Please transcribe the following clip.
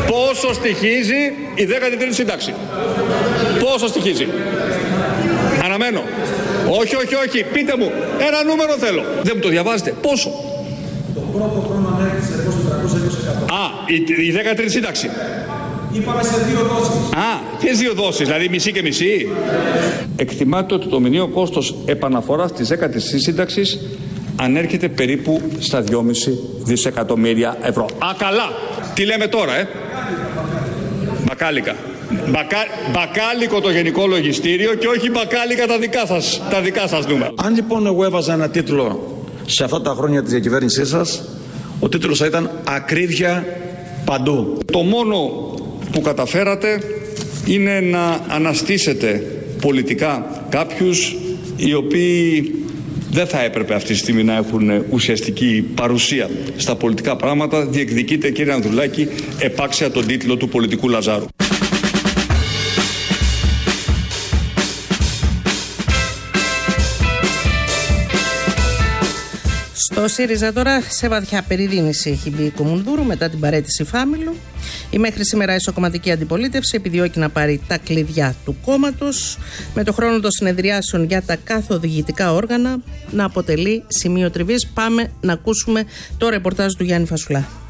Πόσο στοιχίζει η 13η σύνταξη? Πόσο στοιχίζει? Αναμένω. Όχι. Πείτε μου. Ένα νούμερο θέλω. Δεν μου το διαβάζετε. Πόσο? Το πρώτο χρόνο ανέρχεται σε 420%. Η 13η σύνταξη. Είπαμε σε 2 δόσεις. Ποιες 2 δόσεις, δηλαδή μισή και μισή? Εκτιμάται ότι το μηνιαίο κόστος επαναφοράς της 13ης σύνταξης ανέρχεται περίπου στα 2,5 δισεκατομμύρια ευρώ. Καλά. Τι λέμε τώρα, Μπακάλικα. Μπακάλικο το Γενικό Λογιστήριο και όχι μπακάλικα τα δικά σας νούμερα. Αν λοιπόν εγώ έβαζα ένα τίτλο σε αυτά τα χρόνια της διακυβέρνησής σας, ο τίτλος θα ήταν «Ακρίβεια παντού». Το μόνο που καταφέρατε είναι να αναστήσετε πολιτικά κάποιους οι οποίοι δεν θα έπρεπε αυτή τη στιγμή να έχουν ουσιαστική παρουσία στα πολιτικά πράγματα. Διεκδικείτε, κύριε Ανδρουλάκη, επάξια τον τίτλο του πολιτικού Λαζάρου. Στο ΣΥΡΙΖΑ τώρα σε βαθιά περιδίνηση έχει μπει η Κουμουνδούρου μετά την παραίτηση Φάμιλου. Η μέχρι σήμερα ισοκομματική αντιπολίτευση επιδιώκει να πάρει τα κλειδιά του κόμματος, με το χρόνο των συνεδριάσεων για τα καθοδηγητικά όργανα να αποτελεί σημείο τριβής. Πάμε να ακούσουμε το ρεπορτάζ του Γιάννη Φασουλά.